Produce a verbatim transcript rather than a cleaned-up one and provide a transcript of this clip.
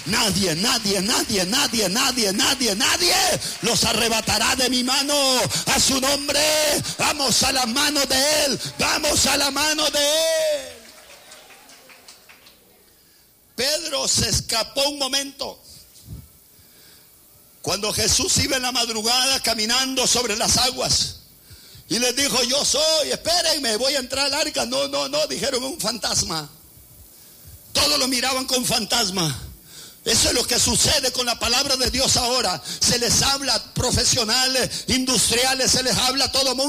Nadie, nadie, nadie, nadie, nadie, nadie, nadie los arrebatará de mi mano. A su nombre, vamos a la mano de Él, vamos a la mano de Él. Pedro se escapó un momento. Cuando Jesús iba en la madrugada caminando sobre las aguas y les dijo, yo soy, espérenme, voy a entrar al arca. No, no, no, dijeron un fantasma. Todos lo miraban con fantasma. Eso es lo que sucede con la palabra de Dios ahora. Se les habla profesionales, industriales, se les habla a todo mundo.